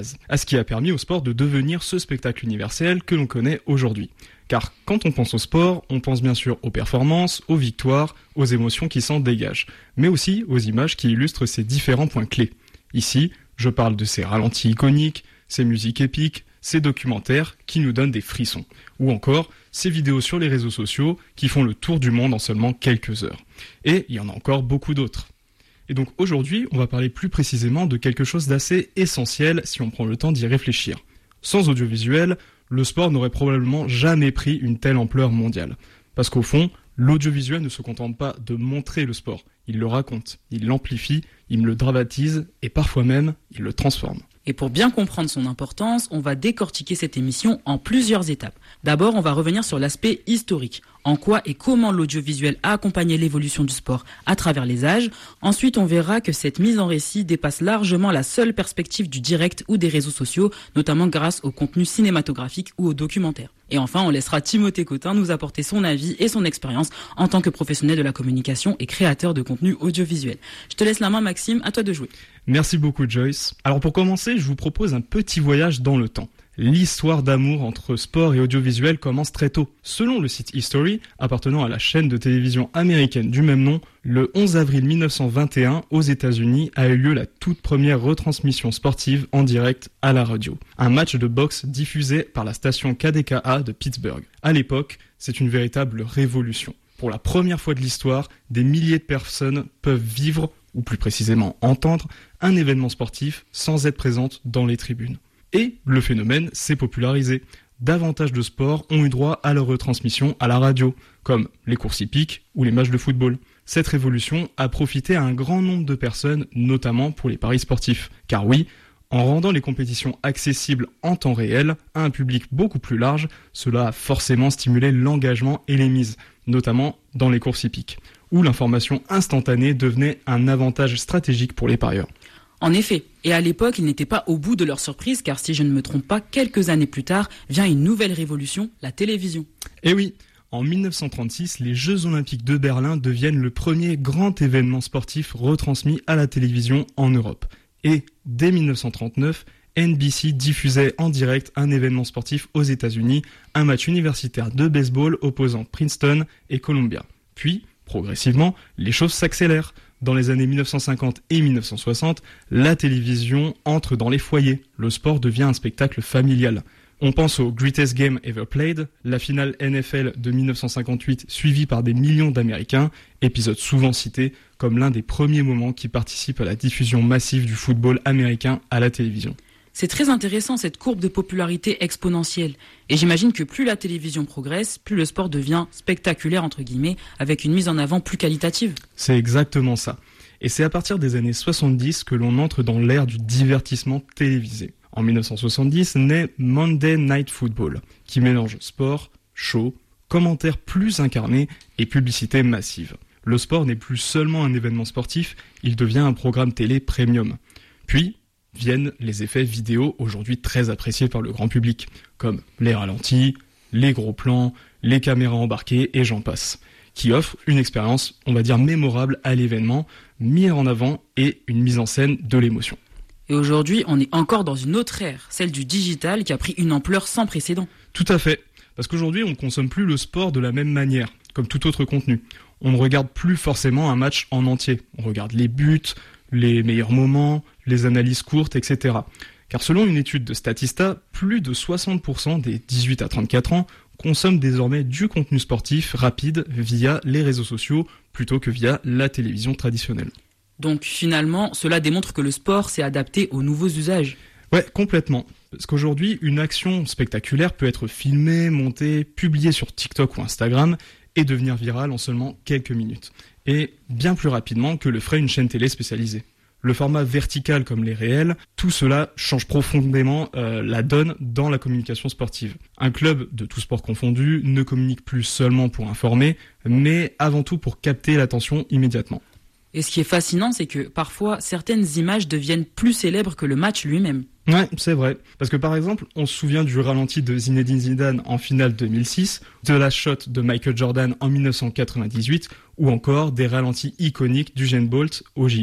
à ce qui a permis au sport de devenir ce spectacle universel que l'on connaît aujourd'hui. Car quand on pense au sport, on pense bien sûr aux performances, aux victoires, aux émotions qui s'en dégagent, mais aussi aux images qui illustrent ces différents points clés. Ici, je parle de ces ralentis iconiques, ces musiques épiques, ces documentaires qui nous donnent des frissons, ou encore ces vidéos sur les réseaux sociaux qui font le tour du monde en seulement quelques heures. Et il y en a encore beaucoup d'autres. Et donc aujourd'hui, on va parler plus précisément de quelque chose d'assez essentiel si on prend le temps d'y réfléchir. Sans audiovisuel, le sport n'aurait probablement jamais pris une telle ampleur mondiale. Parce qu'au fond, l'audiovisuel ne se contente pas de montrer le sport. Il le raconte, il l'amplifie, il le dramatise et parfois même, il le transforme. Et pour bien comprendre son importance, on va décortiquer cette émission en plusieurs étapes. D'abord, on va revenir sur l'aspect historique. En quoi et comment l'audiovisuel a accompagné l'évolution du sport à travers les âges. Ensuite, on verra que cette mise en récit dépasse largement la seule perspective du direct ou des réseaux sociaux, notamment grâce au contenu cinématographique ou aux documentaires. Et enfin, on laissera Timothée Cotin nous apporter son avis et son expérience en tant que professionnel de la communication et créateur de contenu audiovisuel. Je te laisse la main, Maxime, à toi de jouer. Merci beaucoup, Joyce. Alors pour commencer, je vous propose un petit voyage dans le temps. L'histoire d'amour entre sport et audiovisuel commence très tôt. Selon le site History, appartenant à la chaîne de télévision américaine du même nom, le 11 avril 1921, aux États-Unis, a eu lieu la toute première retransmission sportive en direct à la radio. Un match de boxe diffusé par la station KDKA de Pittsburgh. À l'époque, c'est une véritable révolution. Pour la première fois de l'histoire, des milliers de personnes peuvent vivre, ou plus précisément entendre, un événement sportif sans être présentes dans les tribunes. Et le phénomène s'est popularisé. Davantage de sports ont eu droit à leur retransmission à la radio, comme les courses hippiques ou les matchs de football. Cette révolution a profité à un grand nombre de personnes, notamment pour les paris sportifs. Car oui, en rendant les compétitions accessibles en temps réel à un public beaucoup plus large, cela a forcément stimulé l'engagement et les mises, notamment dans les courses hippiques, où l'information instantanée devenait un avantage stratégique pour les parieurs. En effet, et à l'époque, ils n'étaient pas au bout de leur surprise, car si je ne me trompe pas, quelques années plus tard, vient une nouvelle révolution, la télévision. Et oui, en 1936, les Jeux Olympiques de Berlin deviennent le premier grand événement sportif retransmis à la télévision en Europe. Et dès 1939, NBC diffusait en direct un événement sportif aux États-Unis, un match universitaire de baseball opposant Princeton et Columbia. Puis, progressivement, les choses s'accélèrent. Dans les années 1950 et 1960, la télévision entre dans les foyers. Le sport devient un spectacle familial. On pense au Greatest Game Ever Played, la finale NFL de 1958 suivie par des millions d'Américains, épisode souvent cité comme l'un des premiers moments qui participent à la diffusion massive du football américain à la télévision. C'est très intéressant cette courbe de popularité exponentielle. Et j'imagine que plus la télévision progresse, plus le sport devient spectaculaire, entre guillemets, avec une mise en avant plus qualitative. C'est exactement ça. Et c'est à partir des années 70 que l'on entre dans l'ère du divertissement télévisé. En 1970 naît Monday Night Football, qui mélange sport, show, commentaires plus incarnés et publicité massive. Le sport n'est plus seulement un événement sportif, il devient un programme télé premium. Puis viennent les effets vidéo aujourd'hui très appréciés par le grand public, comme les ralentis, les gros plans, les caméras embarquées et j'en passe, qui offrent une expérience, on va dire, mémorable à l'événement, mis en avant et une mise en scène de l'émotion. Et aujourd'hui, on est encore dans une autre ère, celle du digital qui a pris une ampleur sans précédent. Tout à fait, parce qu'aujourd'hui on ne consomme plus le sport de la même manière, comme tout autre contenu. On ne regarde plus forcément un match en entier, on regarde les buts, les meilleurs moments, les analyses courtes, etc. Car selon une étude de Statista, plus de 60% des 18 à 34 ans consomment désormais du contenu sportif rapide via les réseaux sociaux plutôt que via la télévision traditionnelle. Donc finalement, cela démontre que le sport s'est adapté aux nouveaux usages. Ouais, complètement. Parce qu'aujourd'hui, une action spectaculaire peut être filmée, montée, publiée sur TikTok ou Instagram et devenir virale en seulement quelques minutes. Et bien plus rapidement que le ferait une chaîne télé spécialisée. Le format vertical comme les réels, tout cela change profondément la donne dans la communication sportive. Un club, de tout sport confondu, ne communique plus seulement pour informer, mais avant tout pour capter l'attention immédiatement. Et ce qui est fascinant, c'est que parfois, certaines images deviennent plus célèbres que le match lui-même. Ouais, c'est vrai. Parce que par exemple, on se souvient du ralenti de Zinedine Zidane en finale 2006, de la shot de Michael Jordan en 1998, ou encore des ralentis iconiques d'Usain Bolt au JO.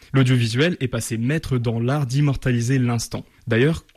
L'audiovisuel est passé maître dans l'art d'immortaliser l'instant. D'ailleurs,